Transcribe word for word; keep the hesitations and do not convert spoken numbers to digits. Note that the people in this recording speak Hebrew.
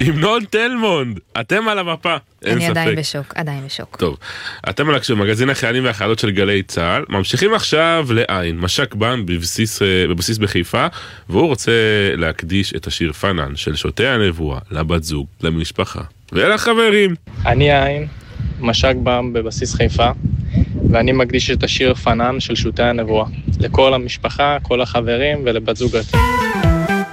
המנון תל מונד, אתם על המפה, אין אני ספק. עדיין בשוק, עדיין בשוק. טוב, אתם על מגזין החיילים והחיילות של גלי צה"ל, ממשיכים עכשיו לעין, משק בן בבסיס, בבסיס בחיפה, והוא רוצה להקדיש את השיר פנן של שוטי הנבואה, לבת זוג, למשפחה ולחברים. אני עין, משק בן בבסיס חיפה, ואני מקדיש את השיר פנן של שוטי הנבואה, לכל המשפחה, כל החברים ולבת זוגתי.